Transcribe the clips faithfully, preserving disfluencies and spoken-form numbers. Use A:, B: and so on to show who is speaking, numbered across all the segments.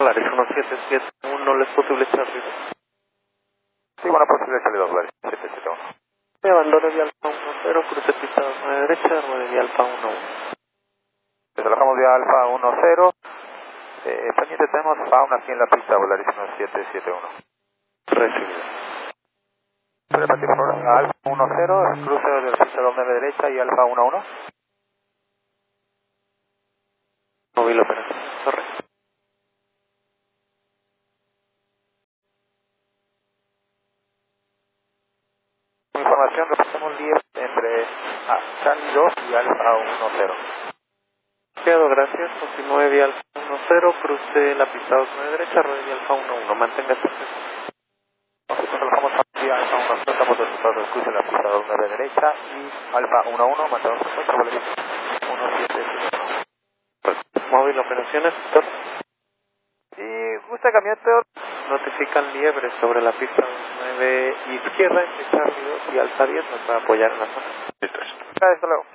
A: Polaris uno siete siete uno, ¿es posible Charlie?
B: Sí, buena posible salida Polaris siete siete uno.
A: Me abandono de Alfa uno cero, cruce pista dos nueve derecha, ruede de Alfa uno uno.
B: Trabajamos de Alfa uno cero. Eh, pendiente tenemos fauna aquí en la pista Polaris uno siete siete uno.
A: Recibido.
B: Repetimos ahora, Alfa uno cero, cruce de la pista dos nueve derecha y Alfa uno uno.
A: Móvil operación, correcto.
B: Información, reportamos diez entre ah, Charlie dos y Alfa uno cero.
A: Quedado, gracias. Continúe de Alfa uno cero, cruce la pista dos nueve derecha, ruede de Alfa uno uno. Manténgase presente.
B: Nosotros trabajamos aquí Alfa uno cero, estamos resultados del cruce de la pista dos nueve derecha y Alfa uno uno, mantenemos en cuenta Polaris uno siete siete uno.
A: Móvil operaciones, Víctor.
B: Y gusta camionete,
A: Notifican liebre sobre la pista dos nueve izquierda entre Charlie dos y Alfa diez. Nos va a apoyar en la zona.
B: listo. Hasta luego.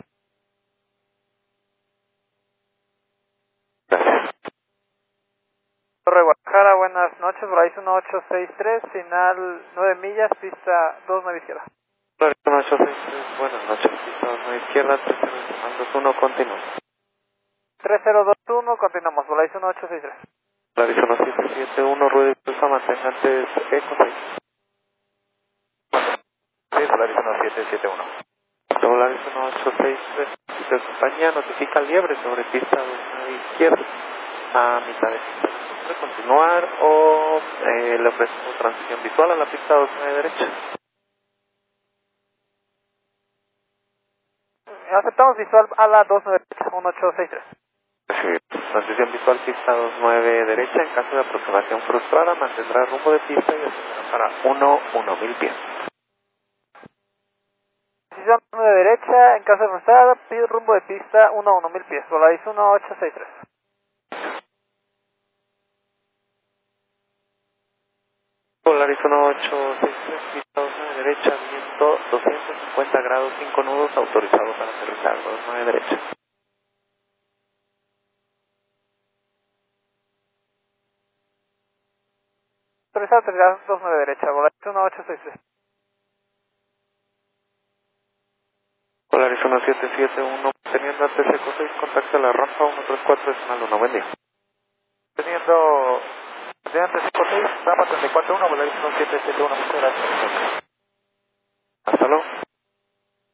A: Gracias.
C: Torre Guadalajara, buenas noches, Polaris uno ocho seis tres, final nueve millas, pista dos nueve izquierda.
A: Polaris uno ocho seis tres, buenas noches. Pista dos nueve izquierda, tres cero dos uno, continúa.
C: tres cero dos uno, continuamos, Polaris uno ocho seis tres.
A: Polaris uno siete siete uno, rueda y Alfa, mantén antes Eco seis.
B: Sí, Polaris uno siete siete uno.
A: Polaris uno ocho seis tres, de compañía, notifica liebre sobre pista dos nueve izquierda a mitad de pista. ¿Puede continuar o eh, le ofrecemos transición visual a la pista dos nueve derecha?
C: Aceptamos visual a la dos nueve uno ocho seis tres.
A: Sí. Transición visual pista dos nueve derecha. En caso de aproximación frustrada, mantendrá rumbo de pista y acelera para uno uno mil pies.
C: Decisión nueve derecha, en caso de frustrada, pide rumbo de pista uno uno mil pies, Polaris uno ocho seis tres.
A: Polaris uno ocho seis tres, pista dos nueve derecha, viento doscientos cincuenta grados, cinco nudos autorizados para aterrizar, dos nueve derecha.
C: Autorizado aterrizar dos nueve derecha, Polaris uno ocho seis tres.
A: Polaris uno siete siete uno, teniendo antes Eco seis, contacta la rampa uno tres cuatro decimal uno, buen día.
B: Teniendo de antes cinco seis, rampa treinta y cuatro uno, Polaris uno siete siete uno, muchas gracias.
A: Hasta luego.